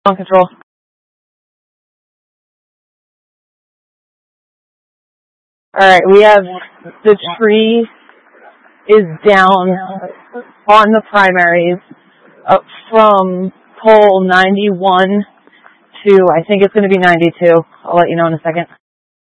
On control. Alright, we have the tree is down on the primaries up from pole 91 to, I think it's going to be 92. I'll let you know in a second.